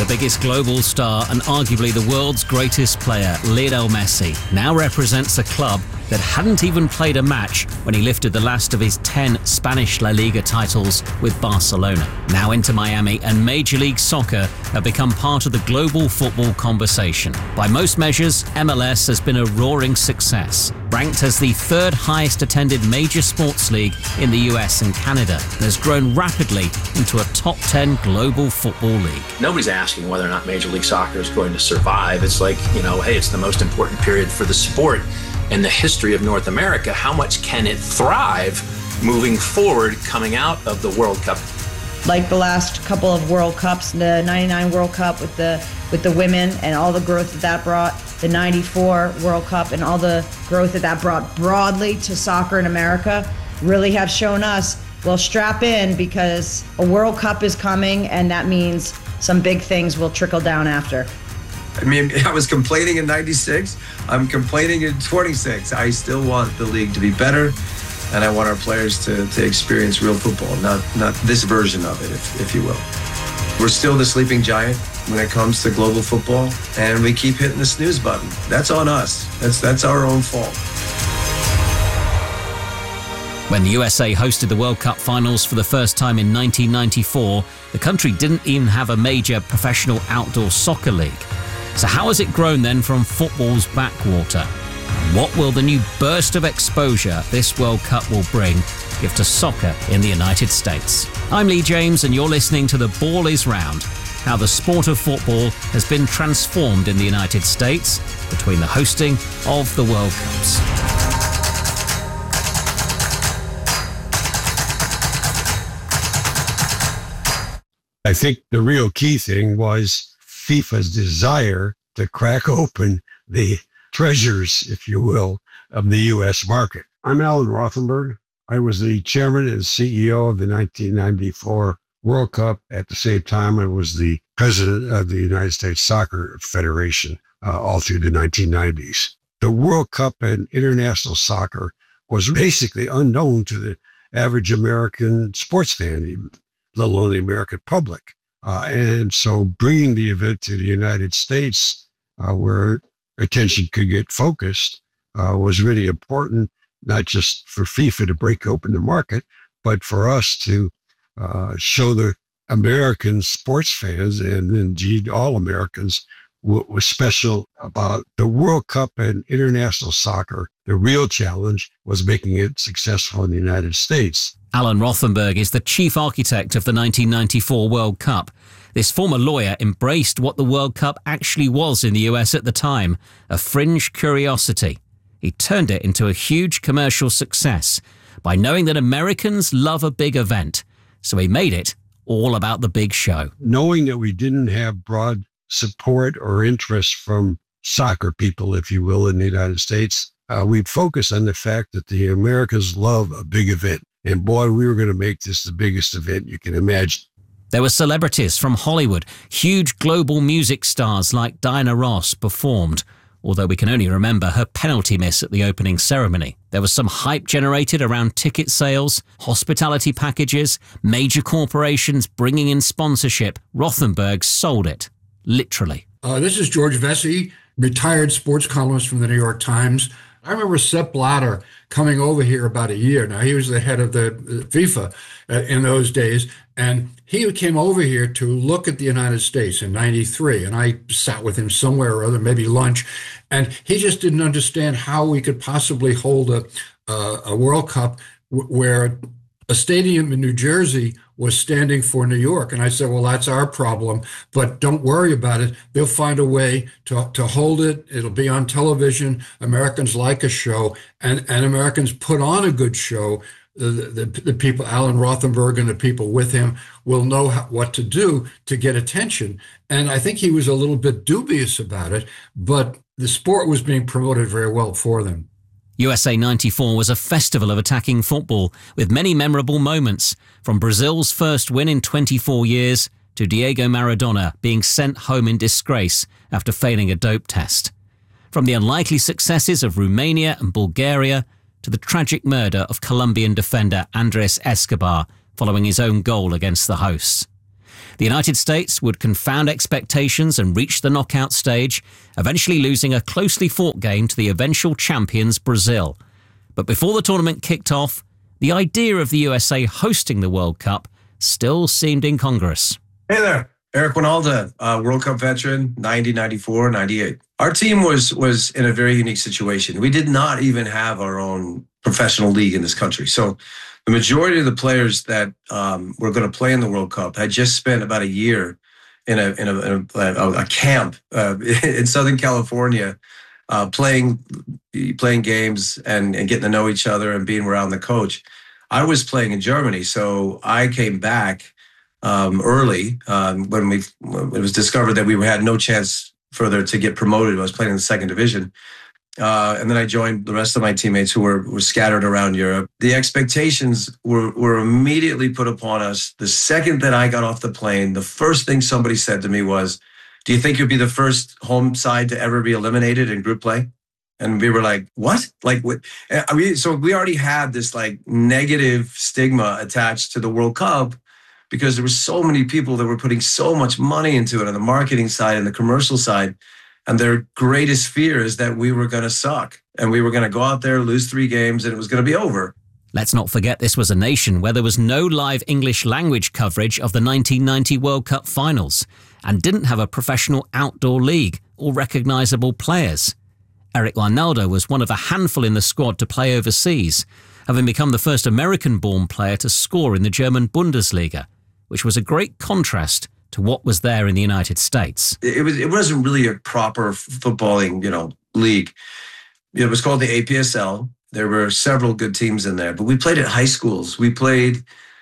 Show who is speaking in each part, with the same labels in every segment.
Speaker 1: biggest global star and arguably the world's greatest player, Lionel Messi, now represents a club that hadn't even played a match when he lifted the last of his 10 Spanish La Liga titles with Barcelona. Now Inter Miami and Major League Soccer have become part of the global football conversation. By most measures, MLS has been a roaring success. Ranked as the third highest attended major sports league in the US and Canada, and has grown rapidly into a top 10 global football league.
Speaker 2: Nobody's asking whether or not Major League Soccer is going to survive. It's like, hey, it's the most important period for the sport in the history of North America. How much can it thrive moving forward coming out of the World Cup?
Speaker 3: Like the last couple of World Cups, the 99 World Cup with the women and all the growth that brought, the 94 World Cup and all the growth that brought broadly to soccer in America, really have shown us, well, strap in, because a World Cup is coming, and that means some big things will trickle down after.
Speaker 4: I mean, I was complaining in 96. I'm complaining in 26. I still want the league to be better, and I want our players to experience real football, not this version of it, if you will. We're still the sleeping giant when it comes to global football, and we keep hitting the snooze button. That's on us. That's our own fault.
Speaker 1: When the USA hosted the World Cup finals for the first time in 1994, the country didn't even have a major professional outdoor soccer league. So how has it grown then from football's backwater? What will the new burst of exposure this World Cup will bring give to soccer in the United States? I'm Lee James, and you're listening to The Ball is Round, how the sport of football has been transformed in the United States between the hosting of the World Cups.
Speaker 5: I think the real key thing was FIFA's desire to crack open the treasures, if you will, of the U.S. market. I'm Alan Rothenberg. I was the chairman and CEO of the 1994 World Cup. At the same time, I was the president of the United States Soccer Federation all through the 1990s. The World Cup and international soccer was basically unknown to the average American sports fan, let alone the American public. And so bringing the event to the United States, where attention could get focused, was really important, not just for FIFA to break open the market, but for us to show the American sports fans, and indeed all Americans, what was special about the World Cup and international soccer. The real challenge was making it successful in the United States.
Speaker 1: Alan Rothenberg is the chief architect of the 1994 World Cup. This former lawyer embraced what the World Cup actually was in the US at the time, a fringe curiosity. He turned it into a huge commercial success by knowing that Americans love a big event, so he made it all about the big show.
Speaker 5: Knowing that we didn't have broad support or interest from soccer people, if you will, in the United States, we'd focus on the fact that the Americans love a big event. And boy, we were going to make this the biggest event you can imagine.
Speaker 1: There were celebrities from Hollywood. Huge global music stars like Diana Ross performed, although we can only remember her penalty miss at the opening ceremony. There was some hype generated around ticket sales, hospitality packages, major corporations bringing in sponsorship. Rothenberg sold it, literally.
Speaker 6: This is George Vesey, retired sports columnist from the New York Times. I remember Sepp Blatter coming over here about a year. Now, he was the head of the FIFA in those days, and he came over here to look at the United States in 93, and I sat with him somewhere or other, maybe lunch, and he just didn't understand how we could possibly hold a World Cup where a stadium in New Jersey was standing for New York. And I said, well, that's our problem, but don't worry about it. They'll find a way to hold it. It'll be on television. Americans like a show, and Americans put on a good show. The people, Alan Rothenberg and the people with him, will know what to do to get attention. And I think he was a little bit dubious about it, but the sport was being promoted very well for them.
Speaker 1: USA 94 was a festival of attacking football with many memorable moments, from Brazil's first win in 24 years to Diego Maradona being sent home in disgrace after failing a dope test. From the unlikely successes of Romania and Bulgaria to the tragic murder of Colombian defender Andres Escobar following his own goal against the hosts. The United States would confound expectations and reach the knockout stage, eventually losing a closely fought game to the eventual champions Brazil. But before the tournament kicked off, the idea of the USA hosting the World Cup still seemed incongruous.
Speaker 4: Hey there, Eric Winalda, World Cup veteran, 90, 94, 98. Our team was in a very unique situation. We did not even have our own professional league in this country. So the majority of the players that were going to play in the World Cup had just spent about a year in a camp in Southern California, playing games and getting to know each other and being around the coach. I was playing in Germany, so I came back early when it was discovered that we had no chance further to get promoted. I was playing in the second division. And then I joined the rest of my teammates who were scattered around Europe. The expectations were immediately put upon us. The second that I got off the plane, the first thing somebody said to me was, "Do you think you'll be the first home side to ever be eliminated in group play?" And we were like, "What?" Like, what? So we already had this like negative stigma attached to the World Cup because there were so many people that were putting so much money into it on the marketing side and the commercial side. And their greatest fear is that we were going to suck and we were going to go out there, lose 3 games, and it was going to be over.
Speaker 1: Let's not forget this was a nation where there was no live English language coverage of the 1990 World Cup finals and didn't have a professional outdoor league or recognisable players. Eric Winalda was one of a handful in the squad to play overseas, having become the first American-born player to score in the German Bundesliga, which was a great contrast to what was there in the United States.
Speaker 4: It wasn't really a proper footballing, league. It was called the APSL. There were several good teams in there, but we played at high schools. We played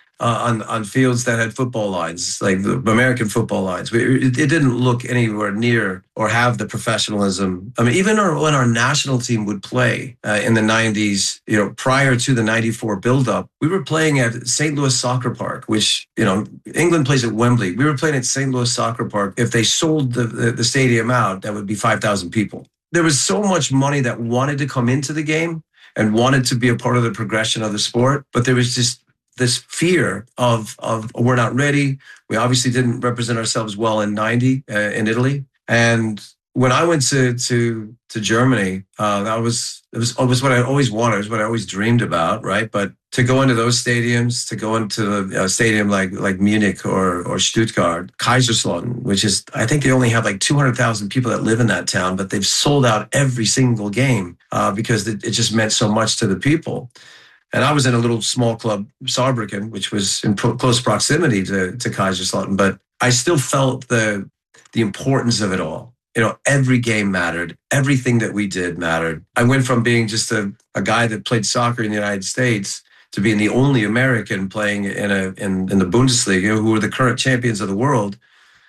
Speaker 4: on fields that had football lines, like the American football lines. It didn't look anywhere near or have the professionalism. I mean, even when our national team would play in the 90s, prior to the 94 buildup, we were playing at St. Louis Soccer Park, which, England plays at Wembley. We were playing at St. Louis Soccer Park. If they sold the stadium out, that would be 5,000 people. There was so much money that wanted to come into the game and wanted to be a part of the progression of the sport, but there was just this fear of we're not ready. We obviously didn't represent ourselves well in 90 in Italy. And when I went to Germany, it was what I always wanted. It was what I always dreamed about, right? But to go into those stadiums, to go into a stadium like Munich or Stuttgart, Kaiserslautern, which is, I think they only have like 200,000 people that live in that town, but they've sold out every single game because it just meant so much to the people. And I was in a little small club, Saarbrücken, which was in close proximity to Kaiserslautern, but I still felt the importance of it all. Every game mattered. Everything that we did mattered. I went from being just a guy that played soccer in the United States to being the only American playing in the Bundesliga, who were the current champions of the world.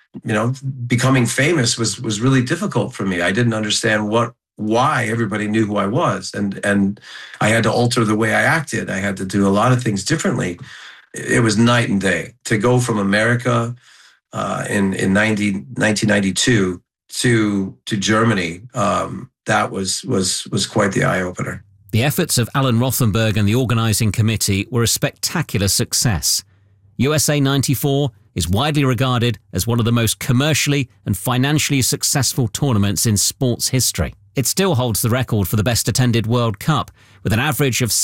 Speaker 4: Becoming famous was really difficult for me. I didn't understand why everybody knew who I was. And I had to alter the way I acted. I had to do a lot of things differently. It was night and day. To go from America in 1992 to Germany, that was quite the eye-opener.
Speaker 1: The efforts of Alan Rothenberg and the organising committee were a spectacular success. USA 94 is widely regarded as one of the most commercially and financially successful tournaments in sports history. It still holds the record for the best attended World Cup, with an average of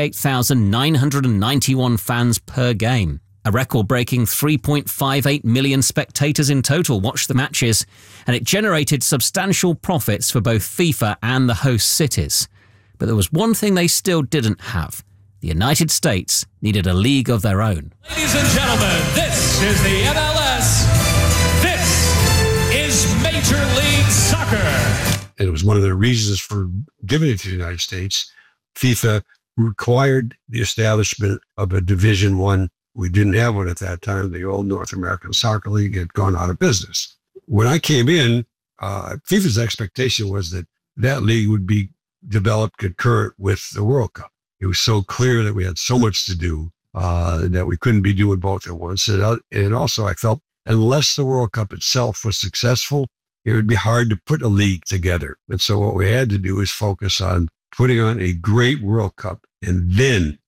Speaker 1: 68,991 fans per game. A record-breaking 3.58 million spectators in total watched the matches, and it generated substantial profits for both FIFA and the host cities. But there was one thing they still didn't have. The United States needed a league of their own.
Speaker 7: Ladies and gentlemen, this is the MLS. This is Major League Soccer.
Speaker 5: And it was one of the reasons for giving it to the United States. FIFA required the establishment of a Division I. We didn't have one at that time. The old North American Soccer League had gone out of business. When I came in, FIFA's expectation was that league would be developed concurrent with the World Cup. It was so clear that we had so much to do that we couldn't be doing both at once. And also I felt unless the World Cup itself was successful, it would be hard to put a league together. And so what we had to do is focus on putting on a great World Cup and then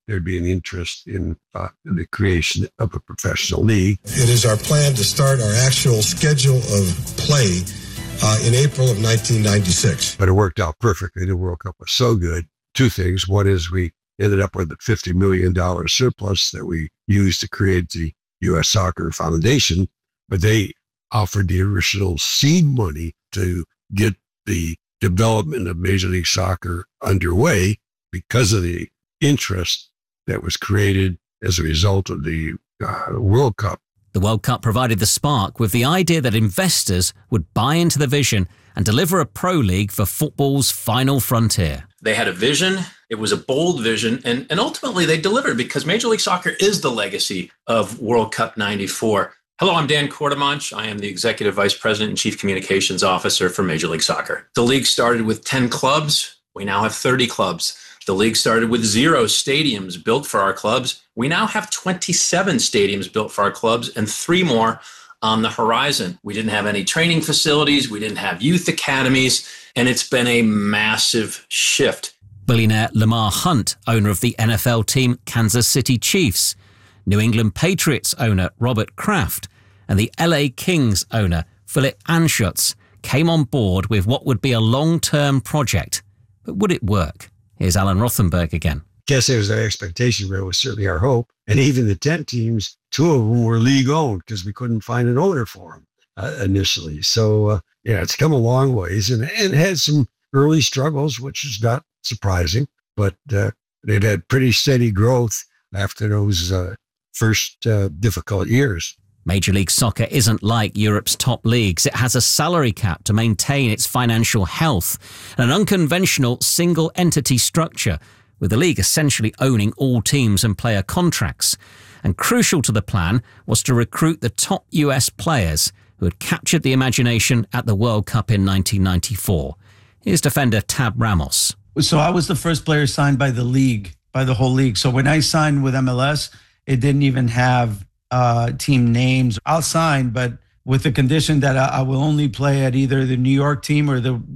Speaker 5: there'd be an interest in the creation of a professional league.
Speaker 8: It is our plan to start our actual schedule of play in April of 1996.
Speaker 5: But it worked out perfectly. The World Cup was so good. Two things. One is we ended up with a $50 million surplus that we used to create the U.S. Soccer Foundation, but they offered the original seed money to get the development of Major League Soccer underway because of the interest that was created as a result of the World Cup.
Speaker 1: The World Cup provided the spark with the idea that investors would buy into the vision and deliver a pro league for football's final frontier.
Speaker 2: They had a vision. It was a bold vision, and ultimately they delivered because Major League Soccer is the legacy of World Cup 94. Hello, I'm Dan Quartermanch. I am the Executive Vice President and Chief Communications Officer for Major League Soccer. The league started with 10 clubs. We now have 30 clubs. The league started with 0 stadiums built for our clubs. We now have 27 stadiums built for our clubs and 3 more on the horizon. We didn't have any training facilities. We didn't have youth academies, and it's been a massive shift.
Speaker 1: Billionaire Lamar Hunt, owner of the NFL team Kansas City Chiefs, New England Patriots owner Robert Kraft, and the LA Kings owner Philip Anschutz came on board with what would be a long-term project. But would it work? Here's Alan Rothenberg again.
Speaker 5: Guess it was our expectation, but it was certainly our hope. And even the 10 teams, 2 of them were league-owned because we couldn't find an owner for them initially. So, it's come a long ways and had some early struggles, which is not surprising. But they've had pretty steady growth after those first difficult years.
Speaker 1: Major League Soccer isn't like Europe's top leagues. It has a salary cap to maintain its financial health and an unconventional single entity structure, with the league essentially owning all teams and player contracts. And crucial to the plan was to recruit the top US players who had captured the imagination at the World Cup in 1994. Here's defender Tab Ramos.
Speaker 9: So I was the first player signed by the league, by the whole league. So when I signed with MLS, it didn't even have team names. I'll sign, but with the condition that I will only play at either the New York team or the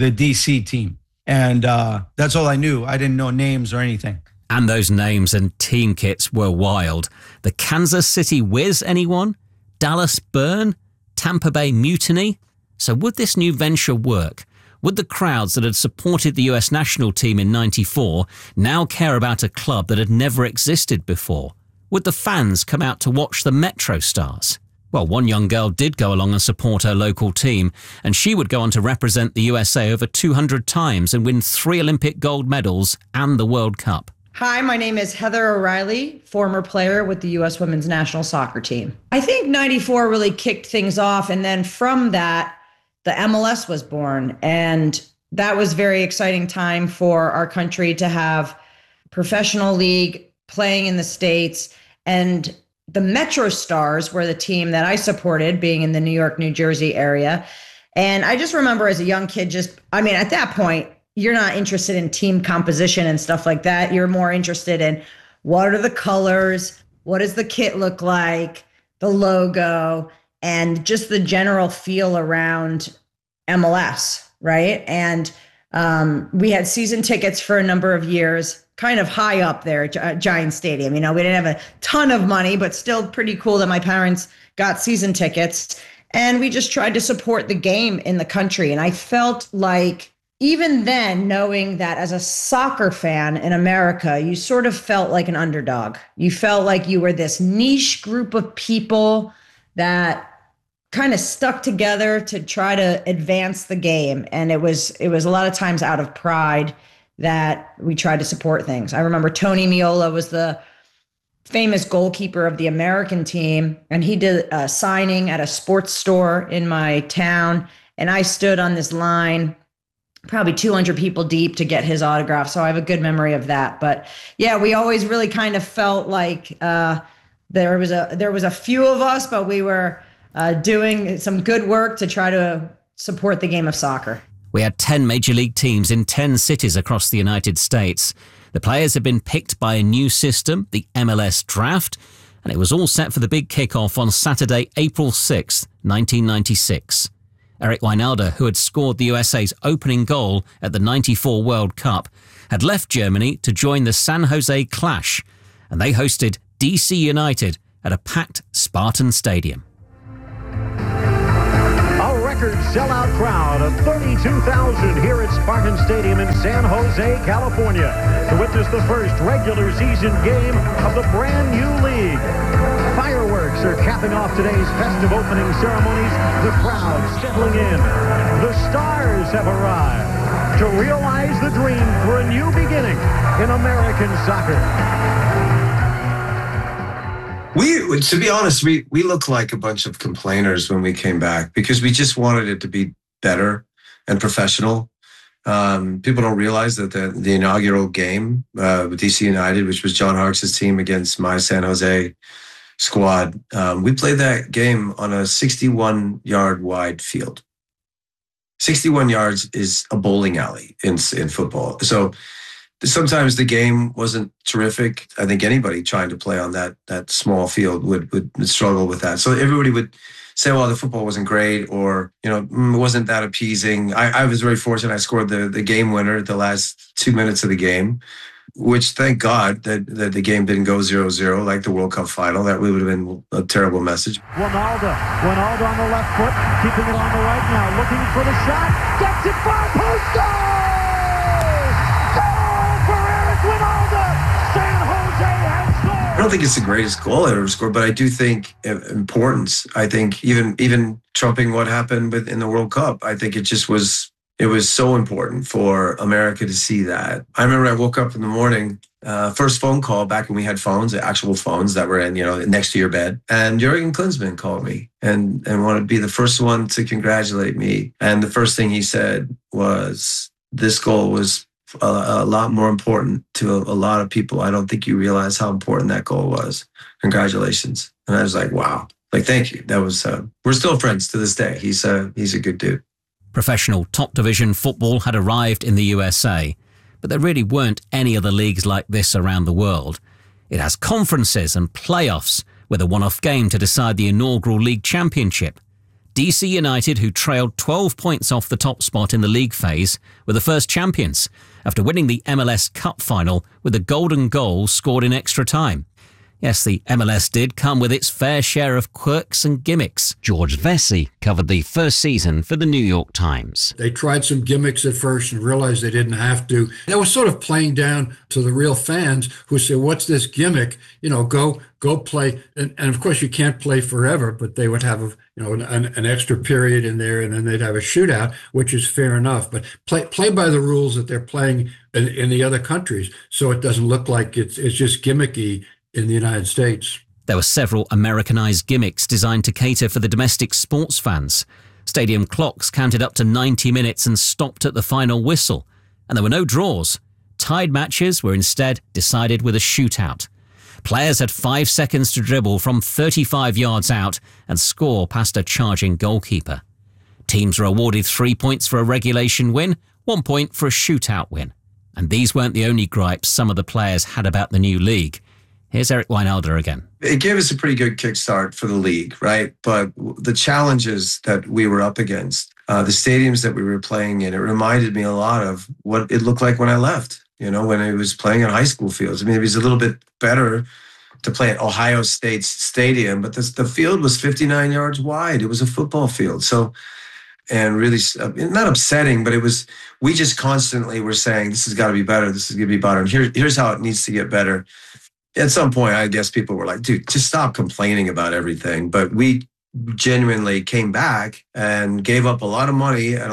Speaker 9: DC team. And that's all I knew. I didn't know names or anything.
Speaker 1: And those names and team kits were wild. The Kansas City Wiz, anyone? Dallas Burn? Tampa Bay Mutiny? So would this new venture work? Would the crowds that had supported the US national team in '94 now care about a club that had never existed before? Would the fans come out to watch the Metro Stars? Well, one young girl did go along and support her local team, and she would go on to represent the USA over 200 times and win 3 Olympic gold medals and the World Cup.
Speaker 3: Hi, my name is Heather O'Reilly, former player with the U.S. women's national soccer team. I think 94 really kicked things off, and then from that, the MLS was born, and that was a very exciting time for our country to have professional league playing in the States. And the Metro Stars were the team that I supported, being in the New York, New Jersey area. And I just remember as a young kid, at that point, you're not interested in team composition and stuff like that. You're more interested in what are the colors, what does the kit look like, the logo, and just the general feel around MLS, right? And we had season tickets for a number of years, kind of high up there at Giant Stadium. We didn't have a ton of money, but still pretty cool that my parents got season tickets. And we just tried to support the game in the country. And I felt like even then, knowing that as a soccer fan in America, you sort of felt like an underdog. You felt like you were this niche group of people that kind of stuck together to try to advance the game. And it was a lot of times out of pride that we tried to support things. I remember Tony Meola was the famous goalkeeper of the American team, and he did a signing at a sports store in my town, and I stood on this line, probably 200 people deep, to get his autograph. So I have a good memory of that. But yeah, we always really kind of felt like there was a few of us, but we were doing some good work to try to support the game of soccer.
Speaker 1: We had 10 Major League teams in 10 cities across the United States. The players had been picked by a new system, the MLS Draft, and it was all set for the big kickoff on Saturday, April 6th, 1996. Eric Wynalda, who had scored the USA's opening goal at the '94 World Cup, had left Germany to join the San Jose Clash, and they hosted DC United at a packed Spartan Stadium.
Speaker 10: A record sellout crowd of 32,000 here at Spartan Stadium in San Jose, California, to witness the first regular season game of the brand new league. Fireworks are capping off today's festive opening ceremonies. The crowd settling in. The stars have arrived to realize the dream for a new beginning in American soccer.
Speaker 4: To be honest, we look like a bunch of complainers when we came back because we just wanted it to be better and professional. People don't realize that the inaugural game with DC United, which was John Harkes' team against my San Jose squad, we played that game on a 61-yard wide field. 61 yards is a bowling alley in football. So sometimes the game wasn't terrific. I think anybody trying to play on that small field would struggle with that. So everybody would say, well, the football wasn't great, or, it wasn't that appeasing. I was very fortunate. I scored the game winner at the last 2 minutes of the game, which thank God that the game didn't go 0-0 like the World Cup final. That would have been a terrible message.
Speaker 10: Wynalda on the left foot, keeping it on the right now, looking for the shot, gets it far post, goal!
Speaker 4: I don't think it's the greatest goal I ever scored, but I do think importance. I think even trumping what happened in the World Cup, I think it was so important for America to see that. I remember I woke up in the morning, first phone call back when we had phones, actual phones that were in, next to your bed. And Jurgen Klinsmann called me and wanted to be the first one to congratulate me. And the first thing he said was, this goal was a lot more important to a lot of people. I don't think you realize how important that goal was. Congratulations. And I was like, wow, thank you. That was, we're still friends to this day. He's a good dude.
Speaker 1: Professional top division football had arrived in the USA, but there really weren't any other leagues like this around the world. It has conferences and playoffs with a one-off game to decide the inaugural league championship. DC United, who trailed 12 points off the top spot in the league phase, were the first champions after winning the MLS Cup final with a golden goal scored in extra time. Yes, the MLS did come with its fair share of quirks and gimmicks. George Vesey covered the first season for the New York Times.
Speaker 6: They tried some gimmicks at first and realized they didn't have to. That was sort of playing down to the real fans who said, what's this gimmick? Go play. And of course, you can't play forever, but they would have an extra period in there, and then they'd have a shootout, which is fair enough. But play by the rules that they're playing in the other countries, so it doesn't look like it's just gimmicky in the United States.
Speaker 1: There were several Americanized gimmicks designed to cater for the domestic sports fans. Stadium clocks counted up to 90 minutes and stopped at the final whistle. And there were no draws. Tied matches were instead decided with a shootout. Players had 5 seconds to dribble from 35 yards out and score past a charging goalkeeper. Teams were awarded 3 points for a regulation win, 1 point for a shootout win. And these weren't the only gripes some of the players had about the new league. Here's Eric Wynalda again.
Speaker 4: It gave us a pretty good kickstart for the league, right? But the challenges that we were up against, the stadiums that we were playing in, it reminded me a lot of what it looked like when I left, when I was playing in high school fields. I mean, it was a little bit better to play at Ohio State's stadium, but the field was 59 yards wide. It was a football field. So, and really not upsetting, but we just constantly were saying, this has got to be better. This is going to be better. And here's how it needs to get better. At some point, I guess people were like, dude, just stop complaining about everything. But we genuinely came back and gave up a lot of money and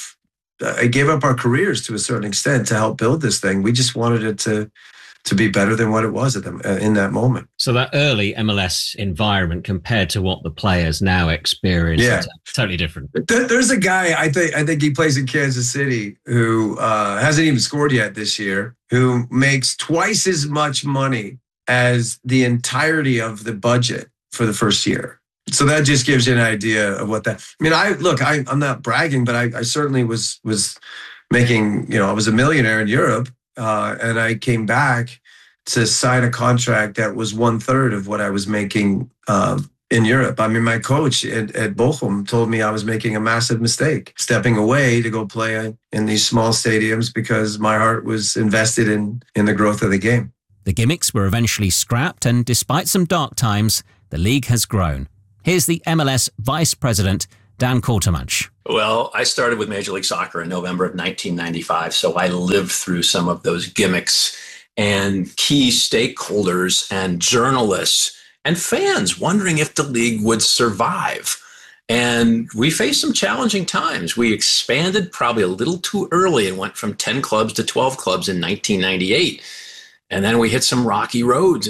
Speaker 4: gave up our careers to a certain extent to help build this thing. We just wanted it to be better than what it was in that moment.
Speaker 11: So that early MLS environment compared to what the players now experience, is totally different.
Speaker 4: There's a guy, I think he plays in Kansas City, who hasn't even scored yet this year, who makes twice as much money as the entirety of the budget for the first year. So that just gives you an idea of what that. I mean, I'm not bragging, but I certainly was making. I was a millionaire in Europe, and I came back to sign a contract that was 1/3 of what I was making in Europe. I mean, my coach at Bochum told me I was making a massive mistake, stepping away to go play in these small stadiums because my heart was invested in the growth of the game.
Speaker 1: The gimmicks were eventually scrapped, and despite some dark times, the league has grown. Here's the MLS Vice President, Dan Coultermanch.
Speaker 2: Well, I started with Major League Soccer in November of 1995, so I lived through some of those gimmicks and key stakeholders and journalists and fans wondering if the league would survive. And we faced some challenging times. We expanded probably a little too early and went from 10 clubs to 12 clubs in 1998. And then we hit some rocky roads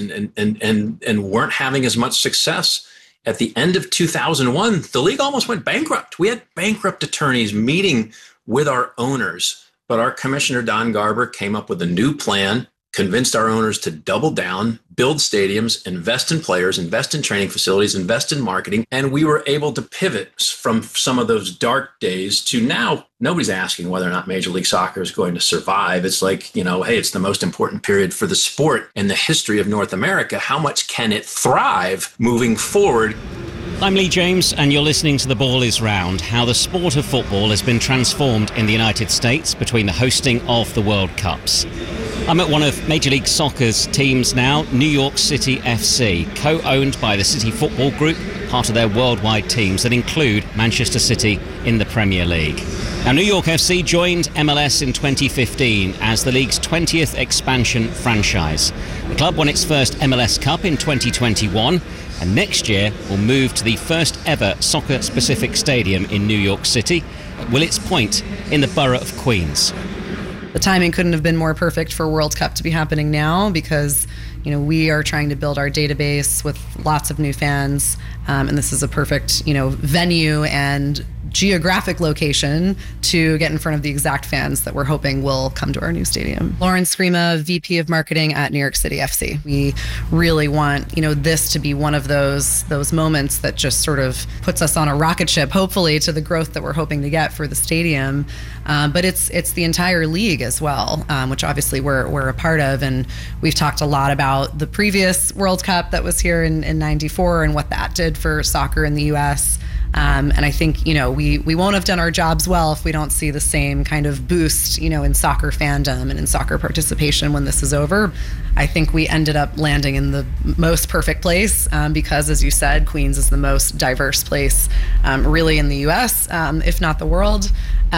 Speaker 2: and weren't having as much success. At the end of 2001, the league almost went bankrupt. We had bankrupt attorneys meeting with our owners, but our commissioner, Don Garber, came up with a new plan, convinced our owners to double down, build stadiums, invest in players, invest in training facilities, invest in marketing. And we were able to pivot from some of those dark days to now nobody's asking whether or not Major League Soccer is going to survive. It's like, hey, it's the most important period for the sport in the history of North America. How much can it thrive moving forward?
Speaker 1: I'm Lee James, and you're listening to The Ball is Round, how the sport of football has been transformed in the United States between the hosting of the World Cups. I'm at one of Major League Soccer's teams now, New York City FC, co-owned by the City Football Group, part of their worldwide teams that include Manchester City in the Premier League. Now, New York FC joined MLS in 2015 as the league's 20th expansion franchise. The club won its first MLS Cup in 2021, and next year will move to the first ever soccer-specific stadium in New York City, at Willets Point in the borough of Queens.
Speaker 12: The timing couldn't have been more perfect for World Cup to be happening now because, we are trying to build our database with lots of new fans, and this is a perfect, venue and geographic location to get in front of the exact fans that we're hoping will come to our new stadium. Lauren Screama, VP of Marketing at New York City FC. We really want, this to be one of those moments that just sort of puts us on a rocket ship, hopefully, to the growth that we're hoping to get for the stadium. But it's the entire league as well, which obviously we're a part of. And we've talked a lot about the previous World Cup that was here in 94 and what that did for soccer in the U.S. And I think, we won't have done our jobs well if we don't see the same kind of boost, in soccer fandom and in soccer participation when this is over. I think we ended up landing in the most perfect place because, as you said, Queens is the most diverse place really in the U.S., if not the world.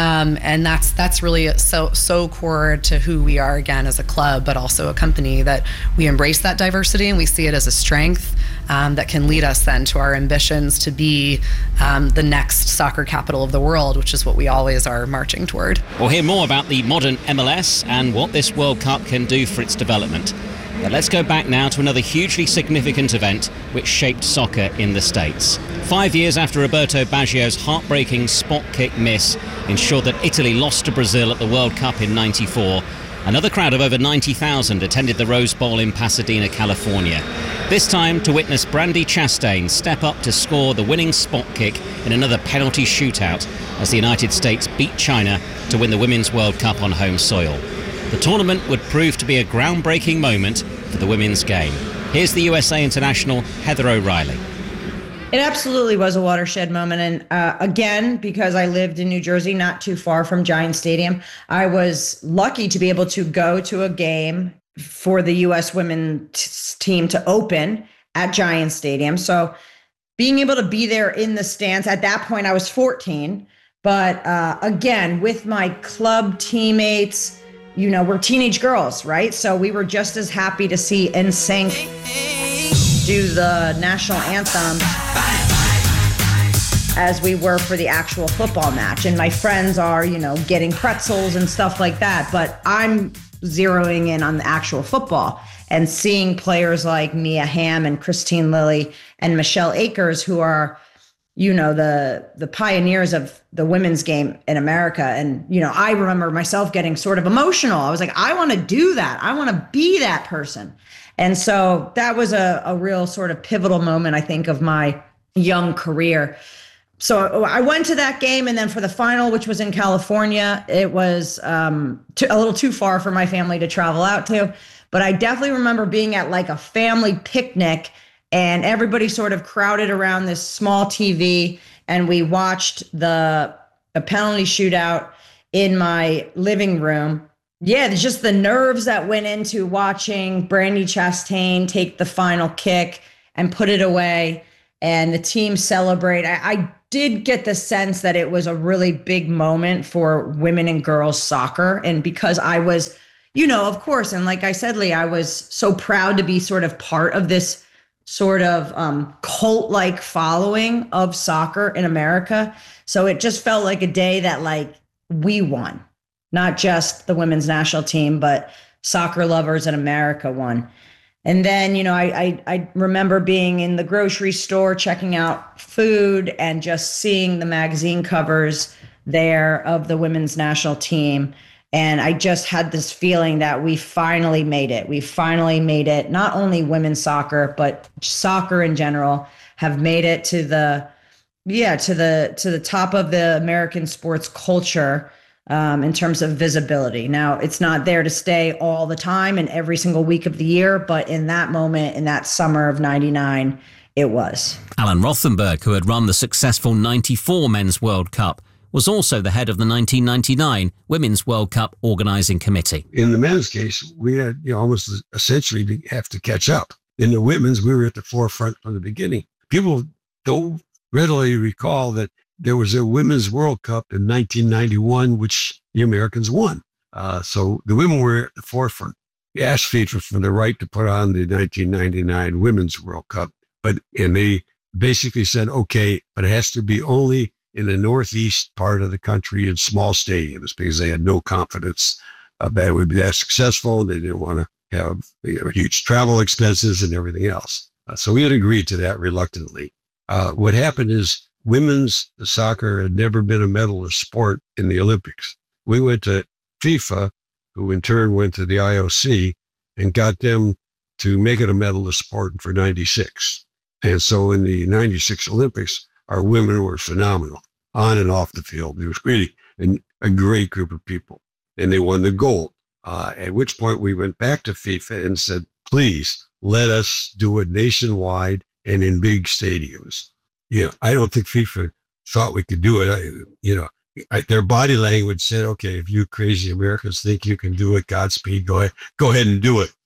Speaker 12: And that's really so core to who we are, again, as a club, but also a company, that we embrace that diversity and we see it as a strength that can lead us then to our ambitions to be the next soccer capital of the world, which is what we always are marching toward.
Speaker 1: We'll hear more about the modern MLS and what this World Cup can do for its development. But let's go back now to another hugely significant event which shaped soccer in the States. 5 years after Roberto Baggio's heartbreaking spot kick miss ensured that Italy lost to Brazil at the World Cup in '94, another crowd of over 90,000 attended the Rose Bowl in Pasadena, California. This time to witness Brandi Chastain step up to score the winning spot kick in another penalty shootout as the United States beat China to win the Women's World Cup on home soil. The tournament would prove to be a groundbreaking moment for the women's game. Here's the USA International, Heather O'Reilly.
Speaker 3: It absolutely was a watershed moment. And again, because I lived in New Jersey, not too far from Giant Stadium, I was lucky to be able to go to a game for the U.S. women's team to open at Giant Stadium. So being able to be there in the stands, at that point I was 14, but again, with my club teammates, we're teenage girls, right? So we were just as happy to see NSYNC do the national anthem as we were for the actual football match. And my friends are, getting pretzels and stuff like that. But I'm zeroing in on the actual football and seeing players like Mia Hamm and Christine Lilly and Michelle Akers, who are, the pioneers of the women's game in America. And, I remember myself getting sort of emotional. I was like, I want to do that. I want to be that person. And so that was a real sort of pivotal moment, I think, of my young career. So I went to that game, and then for the final, which was in California, it was a little too far for my family to travel out to. But I definitely remember being at like a family picnic and everybody sort of crowded around this small TV, and we watched a penalty shootout in my living room. Yeah, there's just the nerves that went into watching Brandi Chastain take the final kick and put it away, and the team celebrate. I did get the sense that it was a really big moment for women and girls soccer. And because I was, of course, and like I said, Lee, I was so proud to be sort of part of this sort of cult-like following of soccer in America. So it just felt like a day that like we won, not just the women's national team, but soccer lovers in America won. And then, I remember being in the grocery store, checking out food and just seeing the magazine covers there of the women's national team. And I just had this feeling that we finally made it. We finally made it. Not only women's soccer, but soccer in general have made it to the top of the American sports culture in terms of visibility. Now, it's not there to stay all the time and every single week of the year, but in that moment, in that summer of 99, it was.
Speaker 1: Alan Rothenberg, who had run the successful 94 Men's World Cup, was also the head of the 1999 Women's World Cup Organising Committee.
Speaker 5: In the men's case, we had almost essentially have to catch up. In the women's, we were at the forefront from the beginning. People don't readily recall that there was a Women's World Cup in 1991, which the Americans won. So the women were at the forefront. We asked FIFA for the right to put on the 1999 Women's World Cup, and they basically said, okay, but it has to be only in the northeast part of the country in small stadiums, because they had no confidence that it would be that successful. They didn't want to have huge travel expenses and everything else. So we had agreed to that reluctantly. What happened is women's soccer had never been a medalist sport in the Olympics. We went to FIFA, who in turn went to the IOC and got them to make it a medalist sport for 96. And so in the 96 Olympics, our women were phenomenal on and off the field. It was really a great group of people, and they won the gold. At which point we went back to FIFA and said, please let us do it nationwide and in big stadiums. I don't think FIFA thought we could do it. Their body language said, okay, if you crazy Americans think you can do it, Godspeed, go ahead and do it.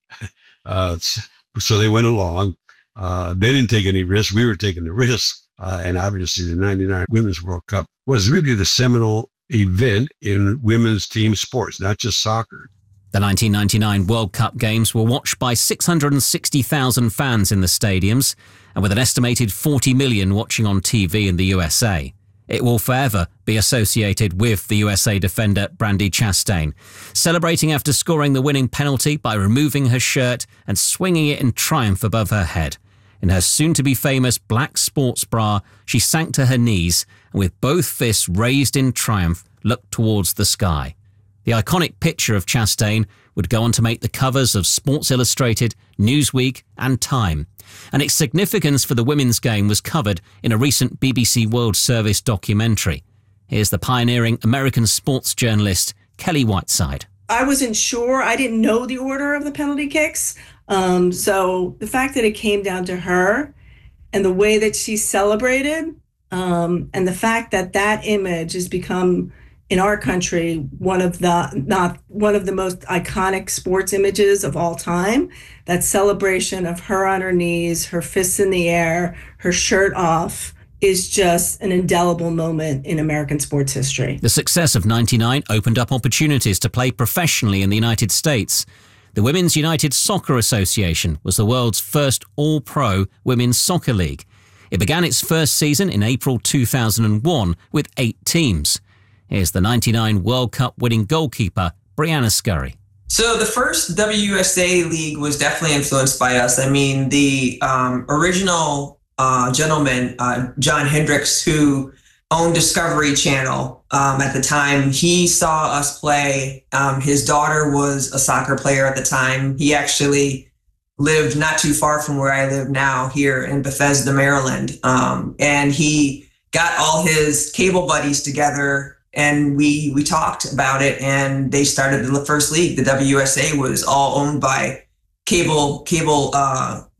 Speaker 5: So they went along. They didn't take any risks. We were taking the risk. And obviously the 99 Women's World Cup was really the seminal event in women's team sports, not just soccer.
Speaker 1: The 1999 World Cup games were watched by 660,000 fans in the stadiums, and with an estimated 40 million watching on TV in the USA. It will forever be associated with the USA defender Brandi Chastain, celebrating after scoring the winning penalty by removing her shirt and swinging it in triumph above her head. In her soon-to-be-famous black sports bra, she sank to her knees and with both fists raised in triumph, looked towards the sky. The iconic picture of Chastain would go on to make the covers of Sports Illustrated, Newsweek and Time, and its significance for the women's game was covered in a recent BBC World Service documentary. Here's the pioneering American sports journalist, Kelly Whiteside.
Speaker 13: I wasn't sure. I didn't know the order of the penalty kicks. So the fact that it came down to her and the way that she celebrated, and the fact that that image has become, in our country, one of the most iconic sports images of all time, that celebration of her on her knees, her fists in the air, her shirt off, is just an indelible moment in American sports history.
Speaker 1: The success of 99 opened up opportunities to play professionally in the United States. The Women's United Soccer Association was the world's first all-pro women's soccer league. It began its first season in April 2001 with 8 teams. Here's the 99 World Cup winning goalkeeper, Brianna Scurry.
Speaker 14: So the first WUSA league was definitely influenced by us. I mean, the original gentleman, John Hendricks, who owned Discovery Channel at the time, he saw us play. His daughter was a soccer player at the time. He actually lived not too far from where I live now, here in Bethesda, Maryland. And he got all his cable buddies together, and we talked about it, and they started the first league. The WUSA was all owned by cable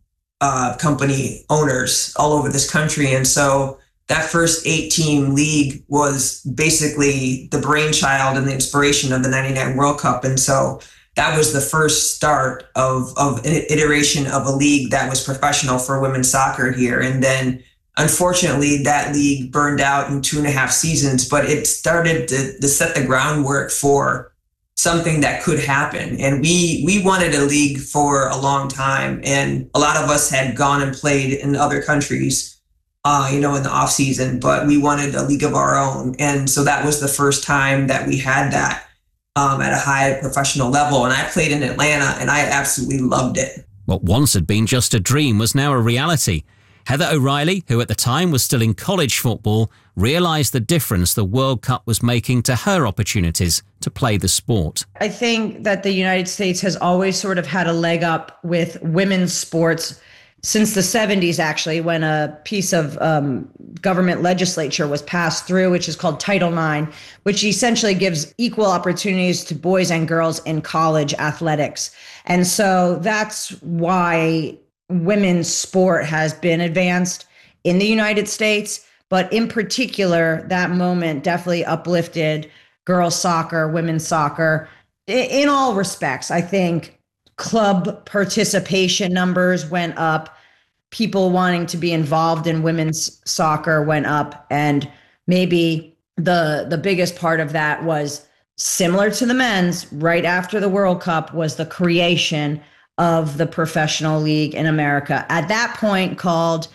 Speaker 14: company owners all over this country. And so that first 8-team league was basically the brainchild and the inspiration of the 99 World Cup. And so that was the first start of an iteration of a league that was professional for women's soccer here. And then unfortunately, that league burned out in 2.5 seasons, but it started to set the groundwork for something that could happen. And we wanted a league for a long time. And a lot of us had gone and played in other countries, in the off season, but we wanted a league of our own. And so that was the first time that we had that at a high professional level. And I played in Atlanta and I absolutely loved it.
Speaker 1: What once had been just a dream was now a reality. Heather O'Reilly, who at the time was still in college football, realised the difference the World Cup was making to her opportunities to play the sport.
Speaker 3: I think that the United States has always sort of had a leg up with women's sports since the 70s, actually, when a piece of government legislature was passed through, which is called Title IX, which essentially gives equal opportunities to boys and girls in college athletics. And so that's why women's sport has been advanced in the United States, but in particular, that moment definitely uplifted girls soccer, women's soccer in all respects. I think club participation numbers went up, people wanting to be involved in women's soccer went up, and maybe the biggest part of that was similar to the men's. Right after the World Cup was the creation of the professional league in America, at that point called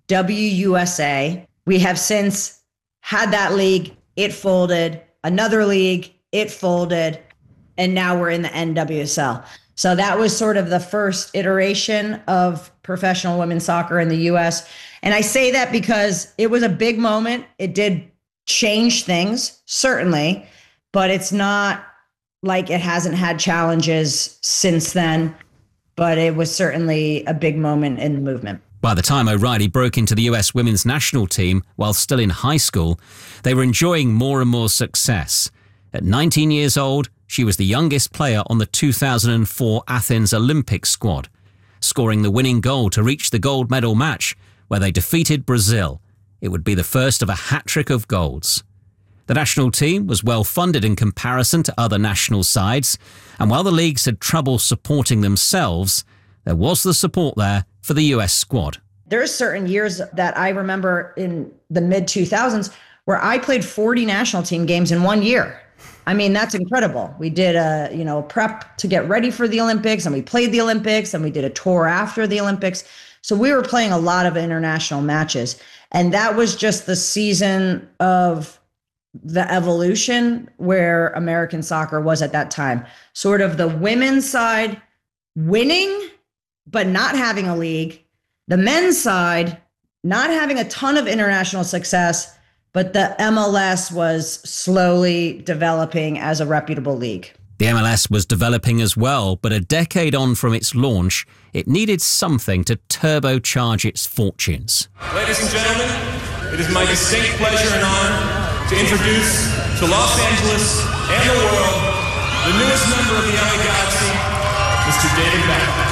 Speaker 3: WUSA. We have since had that league, it folded, another league, it folded, and now we're in the NWSL. So that was sort of the first iteration of professional women's soccer in the US. And I say that because it was a big moment. It did change things, certainly, but it's not like it hasn't had challenges since then. But it was certainly a big moment in the movement.
Speaker 1: By the time O'Reilly broke into the US women's national team while still in high school, they were enjoying more and more success. At 19 years old, she was the youngest player on the 2004 Athens Olympic squad, scoring the winning goal to reach the gold medal match where they defeated Brazil. It would be the first of a hat-trick of goals. The national team was well funded in comparison to other national sides, and while the leagues had trouble supporting themselves, there was the support there for the US squad.
Speaker 3: There's certain years that I remember in the mid-2000s where I played 40 national team games in 1 year. I mean, that's incredible. We did a prep to get ready for the Olympics, and we played the Olympics, and we did a tour after the Olympics. So we were playing a lot of international matches, and that was just the season of the evolution where American soccer was at that time. Sort of the women's side winning, but not having a league. The men's side not having a ton of international success, but the MLS was slowly developing as a reputable league.
Speaker 1: The MLS was developing as well, but a decade on from its launch, it needed something to turbocharge its fortunes.
Speaker 15: Ladies and gentlemen, it is my distinct pleasure and honor to introduce to Los Angeles and the world the newest member of the LA Galaxy, Mr. David Beckham.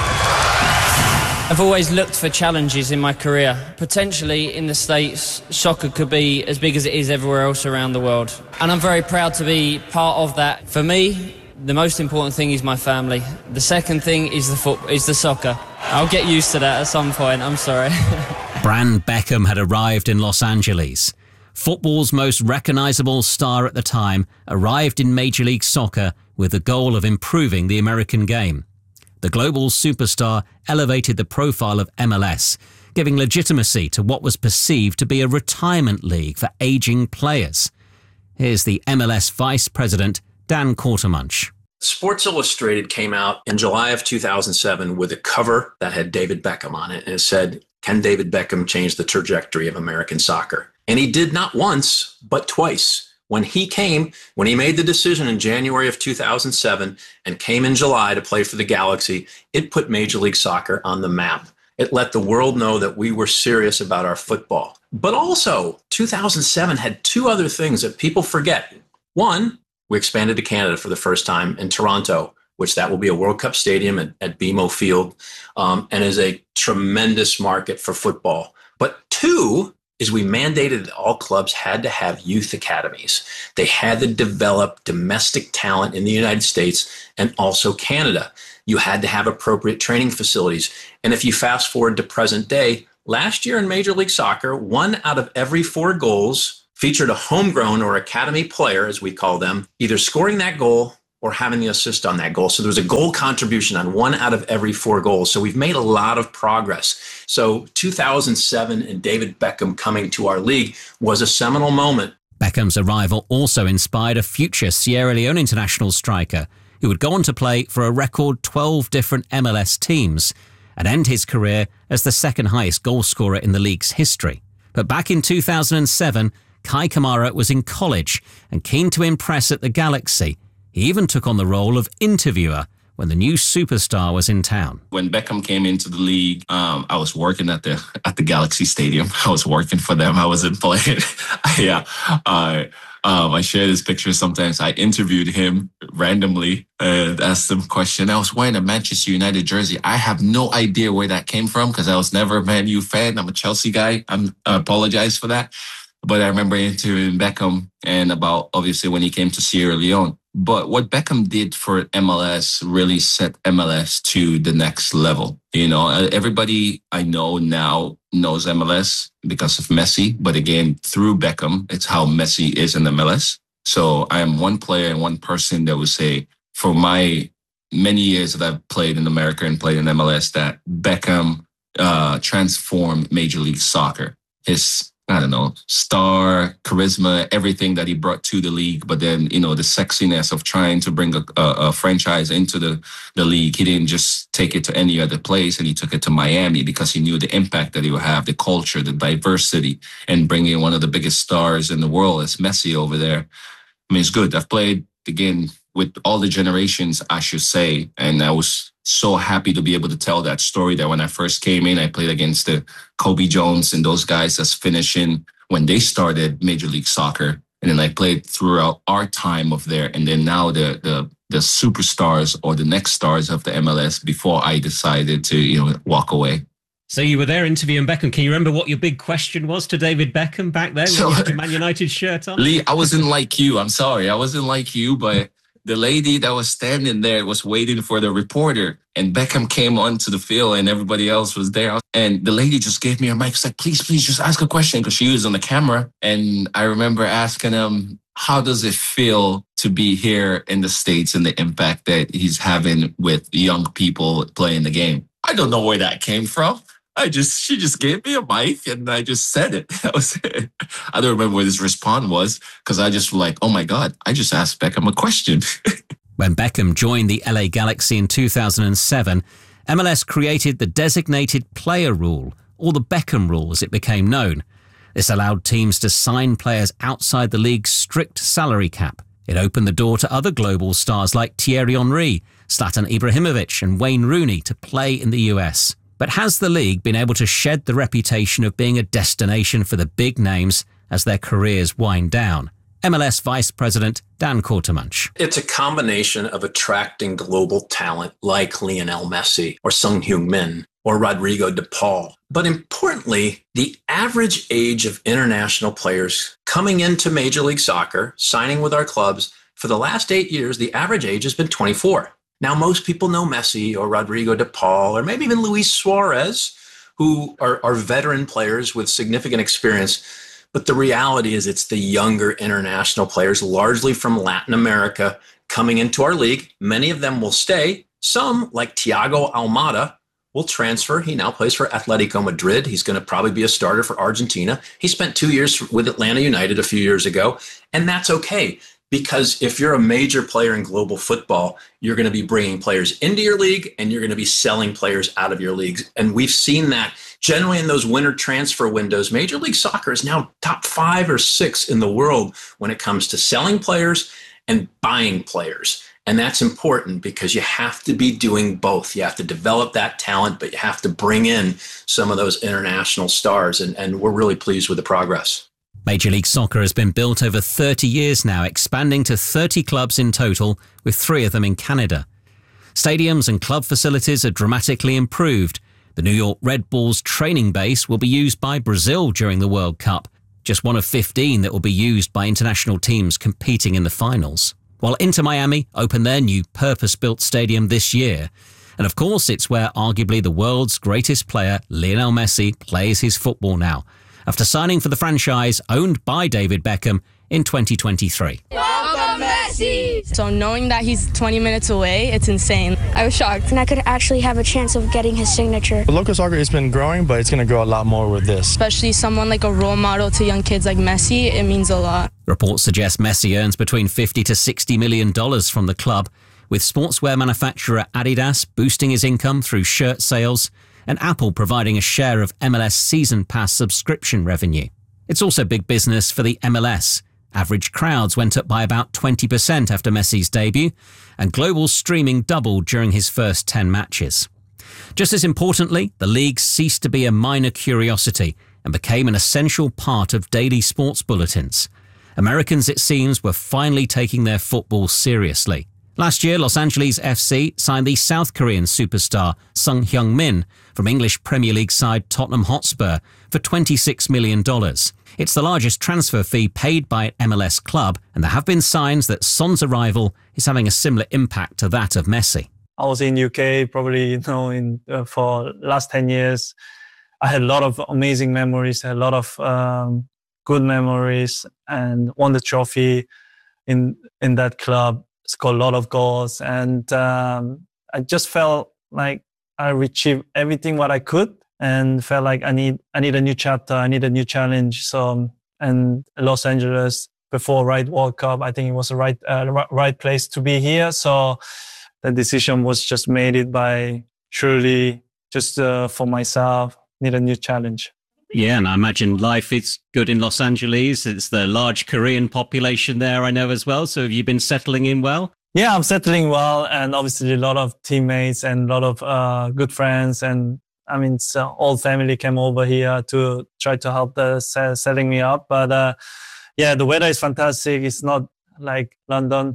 Speaker 16: I've always looked for challenges in my career. Potentially in the States, soccer could be as big as it is everywhere else around the world. And I'm very proud to be part of that. For me, the most important thing is my family. The second thing is the soccer. I'll get used to that at some point, I'm sorry.
Speaker 1: Bran Beckham had arrived in Los Angeles. Football's most recognisable star at the time arrived in Major League Soccer with the goal of improving the American game. The global superstar elevated the profile of MLS, giving legitimacy to what was perceived to be a retirement league for aging players. Here's the MLS Vice President, Dan Quartermunch.
Speaker 2: Sports Illustrated came out in July of 2007 with a cover that had David Beckham on it, and it said, "Can David Beckham change the trajectory of American soccer?" And he did not once, but twice. When he made the decision in January of 2007 and came in July to play for the Galaxy, it put Major League Soccer on the map. It let the world know that we were serious about our football. But also, 2007 had two other things that people forget. One, we expanded to Canada for the first time in Toronto which that will be a World Cup stadium at BMO Field, and is a tremendous market for football. But 2 is we mandated that all clubs had to have youth academies. They had to develop domestic talent in the United States and also Canada. You had to have appropriate training facilities. And if you fast forward to present day, last year in Major League Soccer, 1 out of every 4 goals featured a homegrown or academy player, as we call them, either scoring that goal or having the assist on that goal. So there was a goal contribution on 1 out of every 4 goals. So we've made a lot of progress. So 2007 and David Beckham coming to our league was a seminal moment.
Speaker 1: Beckham's arrival also inspired a future Sierra Leone international striker who would go on to play for a record 12 different MLS teams and end his career as the second highest goal scorer in the league's history. But back in 2007, Kai Kamara was in college and keen to impress at the Galaxy. He even took on the role of interviewer when the new superstar was in town.
Speaker 17: When Beckham came into the league, I was working at the Galaxy Stadium. I was working for them. I wasn't playing. I share this picture sometimes. I interviewed him randomly and asked him a question. I was wearing a Manchester United jersey. I have no idea where that came from because I was never a Man U fan. I'm a Chelsea guy. I apologize for that. But I remember interviewing Beckham and about, obviously, when he came to Sierra Leone. But what Beckham did for MLS really set MLS to the next level. You know, everybody I know now knows MLS because of Messi. But again, through Beckham, it's how Messi is in MLS. So I am one player and one person that would say, for my many years that I've played in America and played in MLS, that Beckham transformed Major League Soccer. His star, charisma, everything that he brought to the league. But then, the sexiness of trying to bring a franchise into the league. He didn't just take it to any other place, and he took it to Miami because he knew the impact that he would have, the culture, the diversity, and bringing one of the biggest stars in the world as Messi over there. I mean, it's good. I've played, again, with all the generations, I should say, and I was so happy to be able to tell that story that when I first came in, I played against the Kobe Jones and those guys that's finishing when they started Major League Soccer. And then I played throughout our time of there. And then now the superstars or the next stars of the MLS before I decided to, walk away.
Speaker 11: So you were there interviewing Beckham. Can you remember what your big question was to David Beckham back then when you had your Man United shirt on?
Speaker 17: Lee, I wasn't like you. I'm sorry. I wasn't like you, but the lady that was standing there was waiting for the reporter, and Beckham came onto the field and everybody else was there. And the lady just gave me her mic. She's like, please, just ask a question, because she was on the camera. And I remember asking him, how does it feel to be here in the States and the impact that he's having with young people playing the game? I don't know where that came from. She just gave me a mic and I just said it. That was it. I don't remember what his response was because I just was like, oh my God, I just asked Beckham a question.
Speaker 1: When Beckham joined the LA Galaxy in 2007, MLS created the designated player rule, or the Beckham rule as it became known. This allowed teams to sign players outside the league's strict salary cap. It opened the door to other global stars like Thierry Henry, Zlatan Ibrahimovic and Wayne Rooney to play in the US. But has the league been able to shed the reputation of being a destination for the big names as their careers wind down? MLS Vice President Dan Kortemunch.
Speaker 2: It's a combination of attracting global talent like Lionel Messi or Son Heung-min or Rodrigo de Paul. But importantly, the average age of international players coming into Major League Soccer, signing with our clubs, for the last 8 years, the average age has been 24. Now, most people know Messi or Rodrigo de Paul or maybe even Luis Suarez, who are veteran players with significant experience. But the reality is it's the younger international players, largely from Latin America, coming into our league. Many of them will stay. Some, like Thiago Almada, will transfer. He now plays for Atletico Madrid. He's going to probably be a starter for Argentina. He spent 2 years with Atlanta United a few years ago, and that's okay. Because if you're a major player in global football, you're going to be bringing players into your league and you're going to be selling players out of your leagues. And we've seen that generally in those winter transfer windows. Major League Soccer is now top 5 or 6 in the world when it comes to selling players and buying players. And that's important because you have to be doing both. You have to develop that talent, but you have to bring in some of those international stars. And we're really pleased with the progress.
Speaker 1: Major League Soccer has been built over 30 years now, expanding to 30 clubs in total, with 3 of them in Canada. Stadiums and club facilities are dramatically improved. The New York Red Bulls training base will be used by Brazil during the World Cup, just one of 15 that will be used by international teams competing in the finals. While Inter Miami opened their new purpose-built stadium this year. And of course, it's where arguably the world's greatest player, Lionel Messi, plays his football now, after signing for the franchise owned by David Beckham in 2023.
Speaker 18: Welcome, Messi! So knowing that he's 20 minutes away, it's insane. I was shocked. And I could actually have a chance of getting his signature.
Speaker 19: Local soccer has been growing, but it's going to grow a lot more with this.
Speaker 18: Especially someone like a role model to young kids like Messi, it means a lot.
Speaker 1: Reports suggest Messi earns between $50 to $60 million from the club, with sportswear manufacturer Adidas boosting his income through shirt sales and Apple providing a share of MLS Season Pass subscription revenue. It's also big business for the MLS. Average crowds went up by about 20% after Messi's debut, and global streaming doubled during his first 10 matches. Just as importantly, the league ceased to be a minor curiosity and became an essential part of daily sports bulletins. Americans, it seems, were finally taking their football seriously. Last year, Los Angeles FC signed the South Korean superstar Sung Hyung-min from English Premier League side Tottenham Hotspur for $26 million. It's the largest transfer fee paid by an MLS club, and there have been signs that Son's arrival is having a similar impact to that of Messi.
Speaker 19: I was in UK probably for last 10 years. I had a lot of amazing memories, a lot of good memories, and won the trophy in that club. Scored a lot of goals, and I just felt like I achieved everything what I could, and felt like I need a new chapter, I need a new challenge. So, and Los Angeles before World Cup, I think it was the right place to be here. So the decision was just made it by truly just for myself, need a new challenge.
Speaker 11: Yeah, and I imagine life is good in Los Angeles. It's the large Korean population there, I know as well. So have you been settling in well?
Speaker 19: Yeah, I'm settling well. And obviously a lot of teammates and a lot of good friends. And I mean, all family came over here to try to help setting me up. But yeah, the weather is fantastic. It's not like London.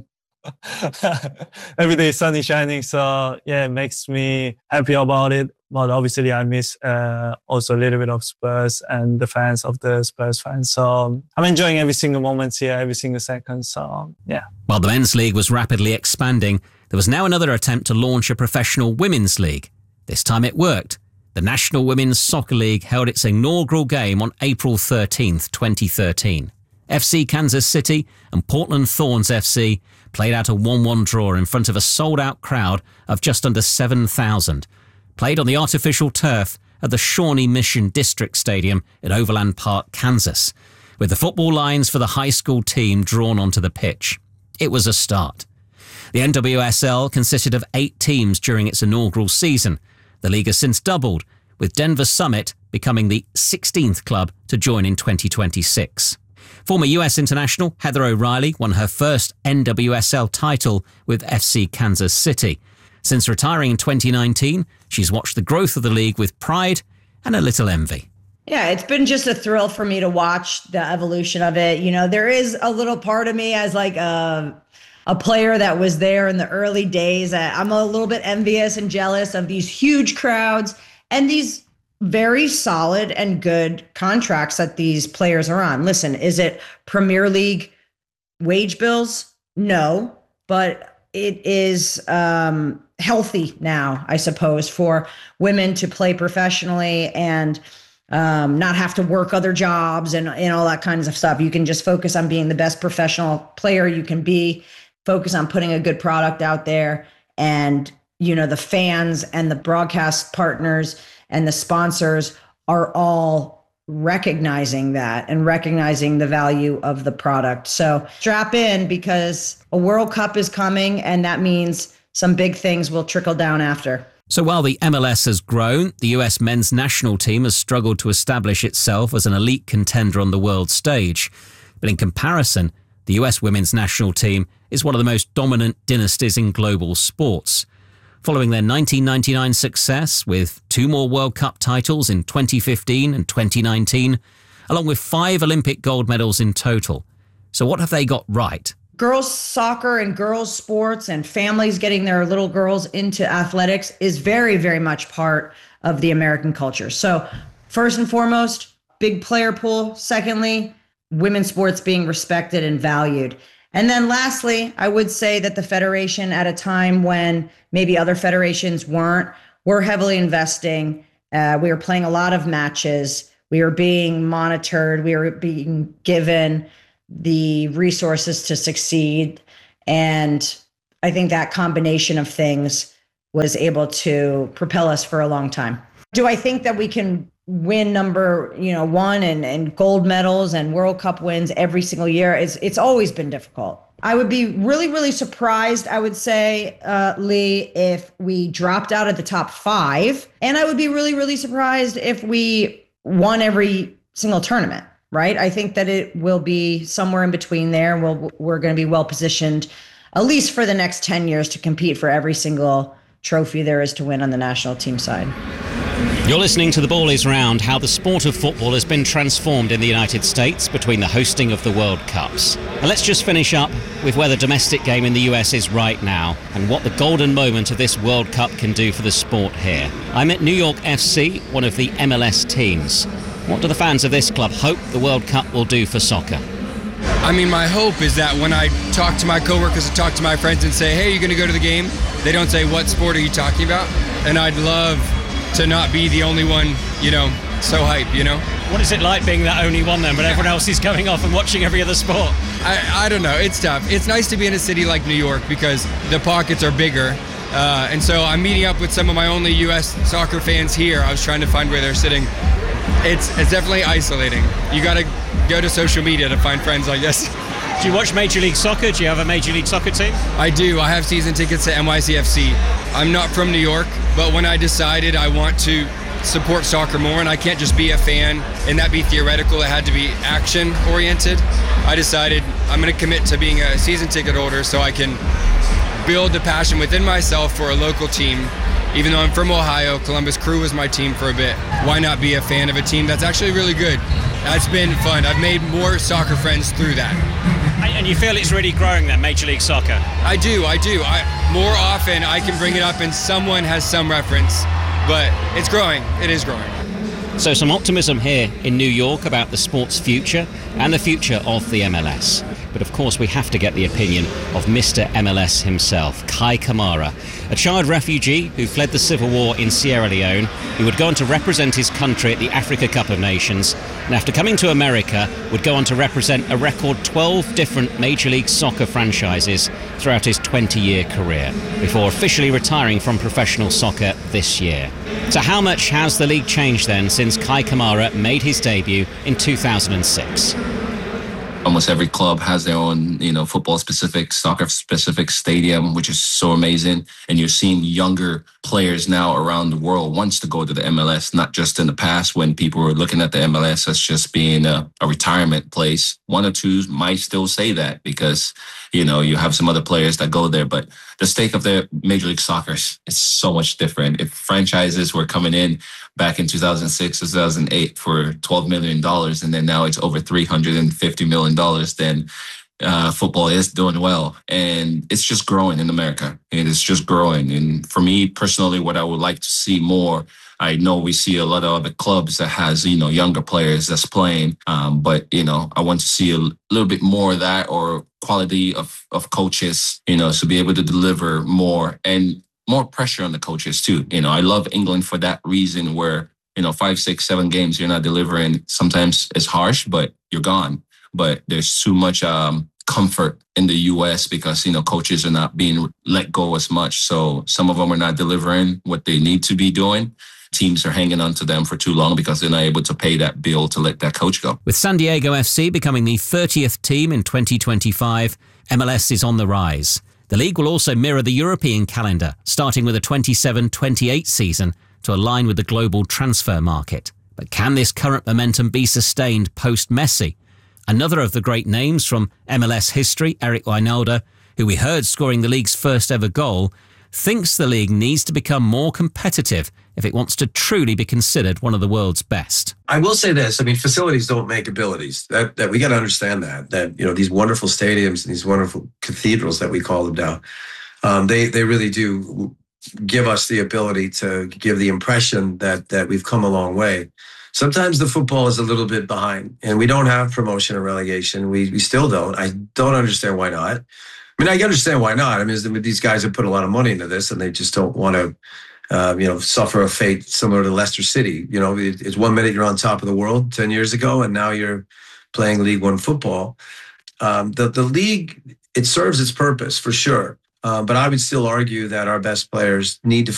Speaker 19: Every day sun is shining. So yeah, it makes me happy about it. But obviously I miss also a little bit of Spurs and the fans of the Spurs fans. So I'm enjoying every single moment here, every single second. So yeah.
Speaker 1: While the men's league was rapidly expanding, there was now another attempt to launch a professional women's league. This time it worked. The National Women's Soccer League held its inaugural game on April 13th, 2013. FC Kansas City and Portland Thorns FC played out a 1-1 draw in front of a sold-out crowd of just under 7,000. Played on the artificial turf at the Shawnee Mission District Stadium in Overland Park, Kansas, with the football lines for the high school team drawn onto the pitch. It was a start. The NWSL consisted of 8 teams during its inaugural season. The league has since doubled, with Denver Summit becoming the 16th club to join in 2026. Former US international Heather O'Reilly won her first NWSL title with FC Kansas City. Since retiring in 2019, she's watched the growth of the league with pride and a little envy.
Speaker 3: Yeah, it's been just a thrill for me to watch the evolution of it. You know, there is a little part of me as like a player that was there in the early days. I'm a little bit envious and jealous of these huge crowds and these very solid and good contracts that these players are on. Listen, is it Premier League wage bills? No, but it is healthy now, I suppose, for women to play professionally and not have to work other jobs and all that kinds of stuff. You can just focus on being the best professional player you can be, focus on putting a good product out there. And, you know, the fans and the broadcast partners and the sponsors are all recognizing that and recognizing the value of the product. So strap in, because a World Cup is coming, and that means some big things will trickle down after.
Speaker 1: So while the MLS has grown, the US men's national team has struggled to establish itself as an elite contender on the world stage. But in comparison, the US women's national team is one of the most dominant dynasties in global sports. Following their 1999 success with 2 more World Cup titles in 2015 and 2019, along with 5 Olympic gold medals in total. So what have they got right?
Speaker 3: girls soccer and girls sports and families getting their little girls into athletics is very, very much part of the American culture. So first and foremost, big player pool. Secondly, women's sports being respected and valued. And then lastly, I would say that the federation, at a time when maybe other federations weren't, were heavily investing. We were playing a lot of matches. We were being monitored. We were being given the resources to succeed. And I think that combination of things was able to propel us for a long time. Do I think that we can win number one and gold medals and World Cup wins every single year? It's always been difficult. I would be really, really surprised, I would say, Lee, if we dropped out of the top 5. And I would be really, really surprised if we won every single tournament, right? I think that it will be somewhere in between there. We're going to be well positioned, at least for the next 10 years, to compete for every single trophy there is to win on the national team side.
Speaker 1: You're listening to The Ball is Round, how the sport of football has been transformed in the United States between the hosting of the World Cups. And let's just finish up with where the domestic game in the US is right now and what the golden moment of this World Cup can do for the sport here. I'm at New York FC, one of the MLS teams. What do the fans of this club hope the World Cup will do for soccer?
Speaker 20: I mean, my hope is that when I talk to my coworkers and talk to my friends and say, hey, you're going to go to the game, they don't say, what sport are you talking about? And I'd love to not be the only one, so hype,
Speaker 11: What is it like being that only one then, but everyone else is going off and watching every other sport?
Speaker 20: I don't know. It's tough. It's nice to be in a city like New York because the pockets are bigger. And so I'm meeting up with some of my only U.S. soccer fans here. I was trying to find where they're sitting. It's definitely isolating. You got to go to social media to find friends, I guess.
Speaker 11: Do you watch Major League Soccer? Do you have a Major League Soccer team?
Speaker 20: I do. I have season tickets to NYCFC. I'm not from New York, but when I decided I want to support soccer more, and I can't just be a fan and that be theoretical, it had to be action oriented, I decided I'm going to commit to being a season ticket holder so I can build the passion within myself for a local team. Even though I'm from Ohio, Columbus Crew was my team for a bit. Why not be a fan of a team that's actually really good? That's been fun. I've made more soccer friends through that.
Speaker 11: And you feel it's really growing then, Major League Soccer?
Speaker 20: I do. More often I can bring it up and someone has some reference, but it's growing. It is growing.
Speaker 1: So some optimism here in New York about the sport's future and the future of the MLS. But of course we have to get the opinion of Mr. MLS himself, Kai Kamara, a child refugee who fled the civil war in Sierra Leone, who would go on to represent his country at the Africa Cup of Nations, and after coming to America would go on to represent a record 12 different Major League Soccer franchises throughout his 20-year career, before officially retiring from professional soccer this year. So how much has the league changed then since Kai Kamara made his debut in 2006?
Speaker 17: Almost every club has their own, football-specific, soccer-specific stadium, which is so amazing. And you're seeing younger players now around the world wants to go to the MLS, not just in the past when people were looking at the MLS as just being a retirement place. One or two might still say that because, you have some other players that go there. But the stake of the Major League Soccer is so much different. If franchises were coming in back in 2006, 2008 for $12 million, and then now it's over $350 million, then football is doing well. And it's just growing in America. It is just growing. And for me personally, what I would like to see more, I know we see a lot of other clubs that has, younger players that's playing. But, I want to see a little bit more of that, or quality of coaches, to be able to deliver more and more pressure on the coaches too. I love England for that reason where, 5, 6, 7 games, you're not delivering. Sometimes it's harsh, but you're gone. But there's too much comfort in the US because, coaches are not being let go as much. So some of them are not delivering what they need to be doing. Teams are hanging on to them for too long because they're not able to pay that bill to let that coach go.
Speaker 1: With San Diego FC becoming the 30th team in 2025, MLS is on the rise. The league will also mirror the European calendar, starting with a 27-28 season to align with the global transfer market. But can this current momentum be sustained post-Messi? Another of the great names from MLS history, Eric Wynalda, who we heard scoring the league's first ever goal, thinks the league needs to become more competitive if it wants to truly be considered one of the world's best.
Speaker 4: I will say this. I mean, facilities don't make abilities. That we got to understand that, these wonderful stadiums and these wonderful cathedrals that we call them now, they really do give us the ability to give the impression that we've come a long way. Sometimes the football is a little bit behind, and we don't have promotion or relegation. We still don't. I don't understand why not. I mean, I understand why not. I mean, these guys have put a lot of money into this, and they just don't want to, suffer a fate similar to Leicester City. It's 1 minute you're on top of the world 10 years ago, and now you're playing League One football. The league, it serves its purpose for sure. But I would still argue that our best players need to